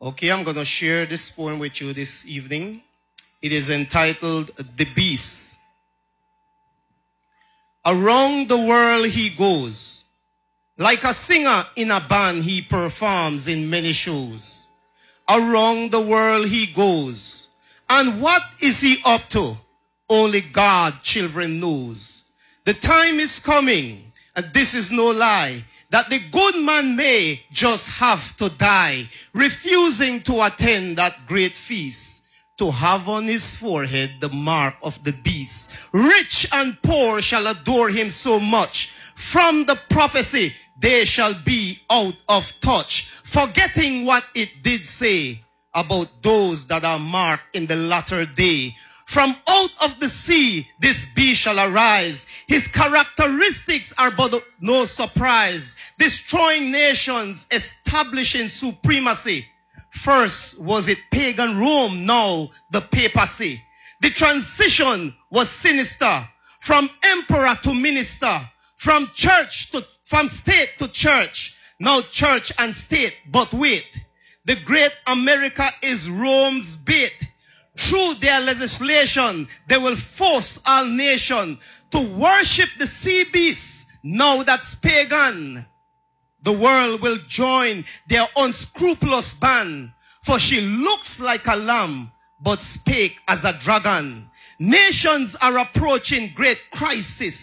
Okay, I'm going to share this poem with you this evening. It is entitled The Beast. Around the world he goes. Like a singer in a band, he performs in many shows. Around the world he goes. And what is he up to? Only God, children, knows. The time is coming, and this is no lie, that the good man may just have to die, refusing to attend that great feast, to have on his forehead the mark of the beast. Rich and poor shall adore him so much. From the prophecy, they shall be out of touch, forgetting what it did say about those that are marked in the latter day. From out of the sea, this beast shall arise. His characteristics are but no surprise, destroying nations, establishing supremacy. First was it pagan Rome, now the papacy. The transition was sinister, from emperor to minister, from state to church, now church and state. But wait, the great America is Rome's bait. Through their legislation, they will force all nations to worship the sea beast. Now that's pagan. The world will join their unscrupulous band, for she looks like a lamb, but spake as a dragon. Nations are approaching great crisis.